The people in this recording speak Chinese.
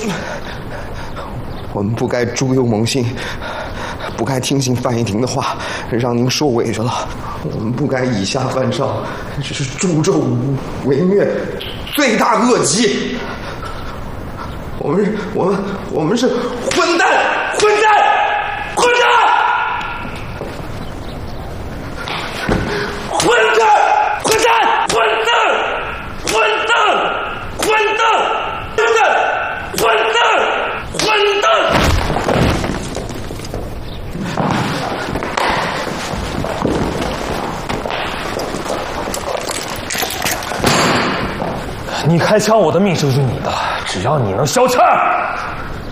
我们不该猪油蒙信，不该听信范一庭的话，让您受委屈了。我们不该以下犯上，这是助纣为虐，罪大恶极。我们是混蛋，混蛋，混蛋，混蛋，混蛋，混蛋，混蛋，混蛋，混蛋，混蛋，混蛋。 你开枪，我的命是你的，只要你能消气儿。